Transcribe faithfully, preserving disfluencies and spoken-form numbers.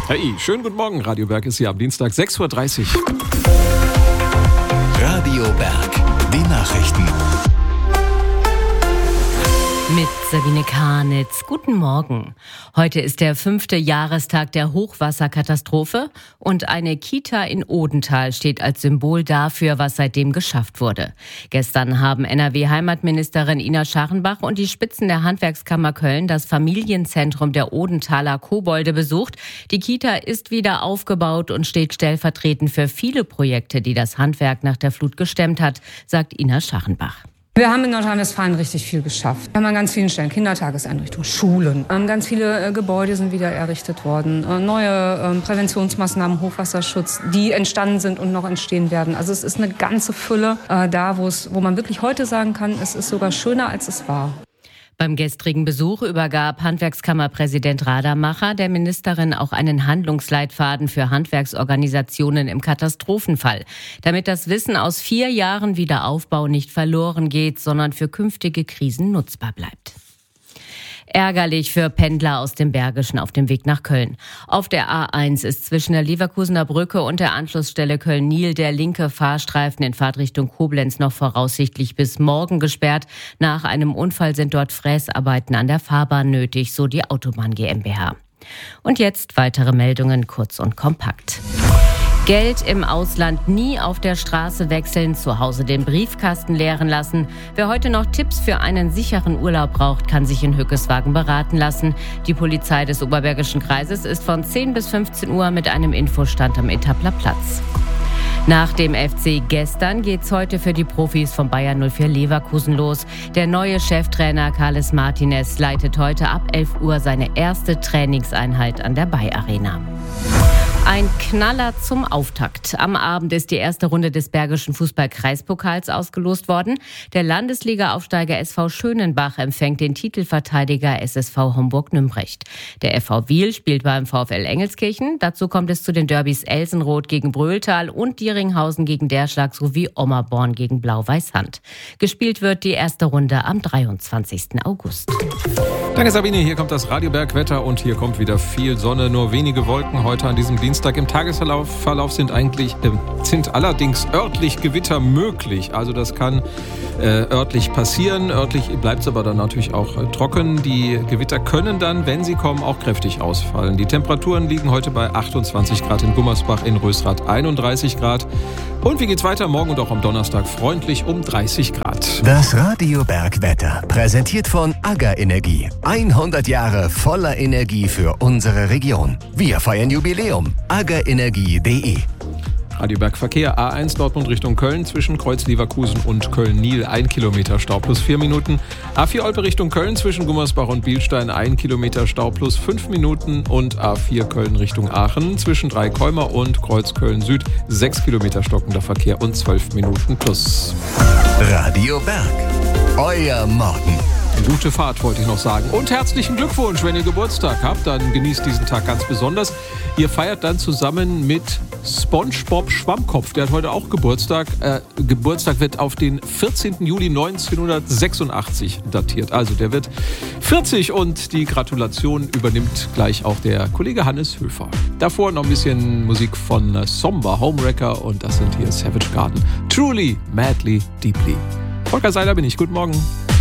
Hey, schönen guten Morgen. Radio Berg ist hier am Dienstag sechs Uhr dreißig. Radio Berg, die Nachrichten. Mit Sabine Karnitz. Guten Morgen. Heute ist der fünfte Jahrestag der Hochwasserkatastrophe und eine Kita in Odenthal steht als Symbol dafür, was seitdem geschafft wurde. Gestern haben N R W-Heimatministerin Ina Scharrenbach und die Spitzen der Handwerkskammer Köln das Familienzentrum der Odenthaler Kobolde besucht. Die Kita ist wieder aufgebaut und steht stellvertretend für viele Projekte, die das Handwerk nach der Flut gestemmt hat, sagt Ina Scharrenbach. Wir haben in Nordrhein-Westfalen richtig viel geschafft. Wir haben an ganz vielen Stellen Kindertageseinrichtungen, Schulen. Ganz viele äh, Gebäude sind wieder errichtet worden. Äh, neue äh, Präventionsmaßnahmen, Hochwasserschutz, die entstanden sind und noch entstehen werden. Also es ist eine ganze Fülle äh, da, wo es, wo man wirklich heute sagen kann, es ist sogar schöner, als es war. Beim gestrigen Besuch übergab Handwerkskammerpräsident Radermacher der Ministerin auch einen Handlungsleitfaden für Handwerksorganisationen im Katastrophenfall, damit das Wissen aus vier Jahren Wiederaufbau nicht verloren geht, sondern für künftige Krisen nutzbar bleibt. Ärgerlich für Pendler aus dem Bergischen auf dem Weg nach Köln. Auf der A eins ist zwischen der Leverkusener Brücke und der Anschlussstelle Köln-Nil der linke Fahrstreifen in Fahrtrichtung Koblenz noch voraussichtlich bis morgen gesperrt. Nach einem Unfall sind dort Fräsarbeiten an der Fahrbahn nötig, so die Autobahn GmbH. Und jetzt weitere Meldungen kurz und kompakt. Geld im Ausland nie auf der Straße wechseln, zu Hause den Briefkasten leeren lassen. Wer heute noch Tipps für einen sicheren Urlaub braucht, kann sich in Hückeswagen beraten lassen. Die Polizei des Oberbergischen Kreises ist von zehn bis fünfzehn Uhr mit einem Infostand am Etappler Platz. Nach dem F C gestern geht's heute für die Profis von Bayer null vier Leverkusen los. Der neue Cheftrainer Carles Martinez leitet heute ab elf Uhr seine erste Trainingseinheit an der Bayer Arena. Ein Knaller zum Auftakt. Am Abend ist die erste Runde des Bergischen Fußball-Kreispokals ausgelost worden. Der Landesliga-Aufsteiger S V Schönenbach empfängt den Titelverteidiger S S V Homburg-Nümbrecht. Der F V Wiel spielt beim VfL Engelskirchen. Dazu kommt es zu den Derbys Elsenroth gegen Bröhltal und Dieringhausen gegen Derschlag sowie Ommerborn gegen Blau-Weiß-Hand. Gespielt wird die erste Runde am dreiundzwanzigsten August. Danke Sabine, hier kommt das Radio Berg Wetter und hier kommt wieder viel Sonne, nur wenige Wolken heute an diesem Dienstag. Im Tagesverlauf Verlauf sind eigentlich äh, sind allerdings örtlich Gewitter möglich. Also das kann äh, örtlich passieren. Örtlich bleibt es aber dann natürlich auch äh, trocken. Die Gewitter können dann, wenn sie kommen, auch kräftig ausfallen. Die Temperaturen liegen heute bei achtundzwanzig Grad in Gummersbach, in Rösrath einunddreißig Grad. Und wie geht's weiter? Morgen und auch am Donnerstag freundlich um dreißig Grad. Das Radio Berg Wetter, präsentiert von AGA Energie. hundert Jahre voller Energie für unsere Region. Wir feiern Jubiläum. aga energie punkt de. Radio Berg Verkehr, A eins Dortmund Richtung Köln, zwischen Kreuz Leverkusen und Köln-Nil, ein Kilometer Stau plus vier Minuten. A vier Olpe Richtung Köln, zwischen Gummersbach und Bielstein, ein Kilometer Stau plus fünf Minuten. Und A vier Köln Richtung Aachen, zwischen Dreikäumer und Kreuz Köln-Süd, sechs Kilometer stockender Verkehr und zwölf Minuten plus. Radio Berg, euer Morgen. Gute Fahrt, wollte ich noch sagen. Und herzlichen Glückwunsch, wenn ihr Geburtstag habt, dann genießt diesen Tag ganz besonders. Ihr feiert dann zusammen mit SpongeBob Schwammkopf. Der hat heute auch Geburtstag. Äh, Geburtstag wird auf den vierzehnten Juli neunzehnhundertsechsundachtzig datiert. Also der wird vierzig und die Gratulation übernimmt gleich auch der Kollege Hannes Höfer. Davor noch ein bisschen Musik von Somber Homewrecker und das sind hier Savage Garden. Truly, Madly, Deeply. Volker Seiler bin ich. Guten Morgen.